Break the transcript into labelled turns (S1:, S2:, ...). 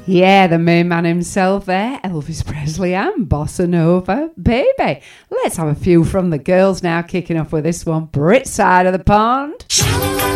S1: Yeah, the main man himself there, Elvis Presley and Bossa Nova Baby. Let's have a few from the girls now, kicking off with this one, Brit Side of the Pond.